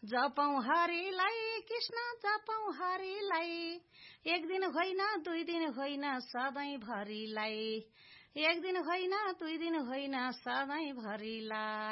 जपौं हरिलाई कृष्ण जपौं हरिलाई एक दिन होइन 2 दिन होइन सधैँभरिलाई एक दिन होइन 2 दिन होइन सधैँभरिलाई